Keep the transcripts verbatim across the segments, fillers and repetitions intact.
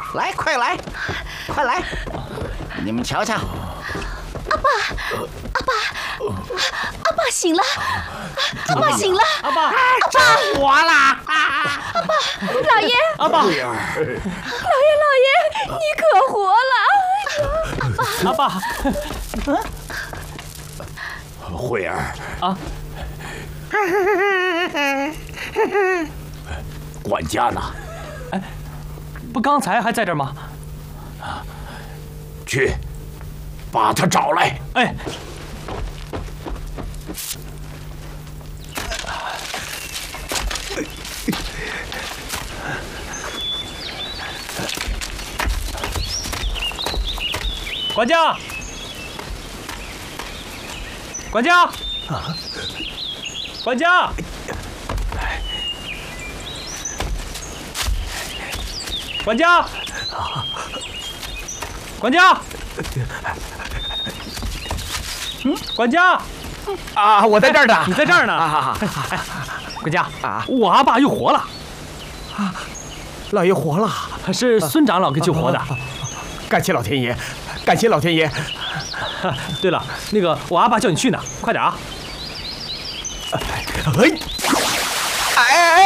来，快来，快来！你们瞧瞧， 阿爸，阿爸，阿爸醒了，阿爸醒了， 阿爸， 阿爸活了！ 阿爸，老爷， 阿爸， 老爷，老爷，你可活了！ 阿爸， 慧儿啊， 管家呢？ 哎，不，刚才还在这儿吗？ 去，把他找来。 哎。管家，管家，啊，管家，管家，管家，嗯，管家， 啊，我在这儿呢， 你在这儿呢。 啊， 管家啊，我阿爸又活了。 啊，老爷活了， 是孙长老给救活的。 感谢老天爷，感谢老天爷。 对了，那个我阿爸叫你去呢，快点啊！ 哎，哎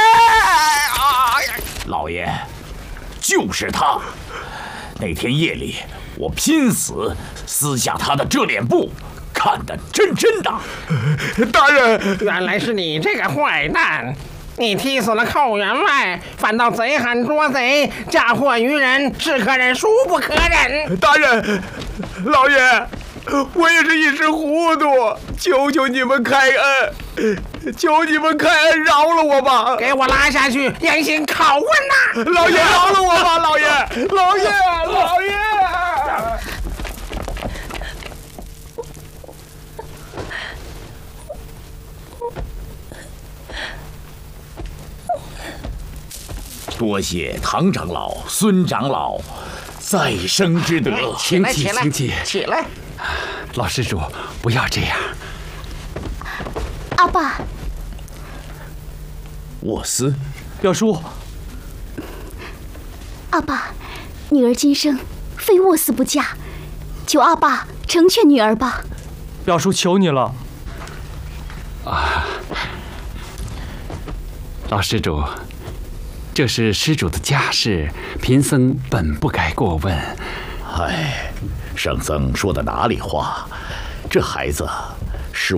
哎！ 老爷，就是他。那天夜里，我拼死撕下他的遮脸布，看得真真的。 大人， 原来是你这个坏蛋！你踢死了寇员外，反倒贼喊捉贼，嫁祸于人，是可忍，孰不可忍！ 大人，老爷，我也是一时糊涂，求求你们开恩，求你们开恩，饶了我吧！ 给我拉下去，严刑拷问呐！ 老爷，饶了我吧！老爷，老爷，老爷！ 多谢唐长老、孙长老再生之德， 起来，起来， 请起， 起来！ 老施主，不要这样。 阿爸， 沃斯， 表叔， 阿爸，女儿今生非卧死不嫁，求阿爸成全女儿吧。 表叔，求你了。 啊，老施主。这是施主的家事，贫僧本不该过问。 哎，圣僧说的哪里话？这孩子